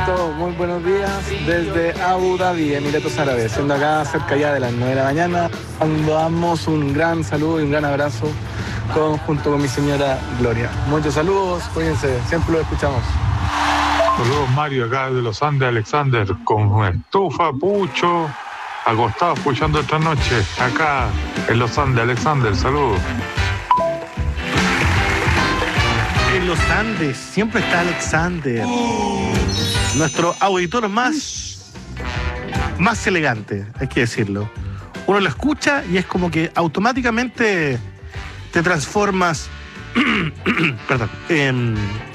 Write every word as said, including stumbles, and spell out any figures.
Carlito, muy buenos días desde Abu Dhabi, Emiratos Árabes, siendo acá cerca ya de las nueve de la mañana. Damos un gran saludo y un gran abrazo con, junto con mi señora Gloria. Muchos saludos, cuídense, siempre los escuchamos. Saludos Mario, acá de los Andes, Alexander, con estufa, pucho, acostado escuchando esta noche, acá en los Andes, Alexander, saludos. En los Andes siempre está Alexander, nuestro auditor más, más elegante, hay que decirlo. Uno lo escucha y es como que automáticamente te transformas perdón, en,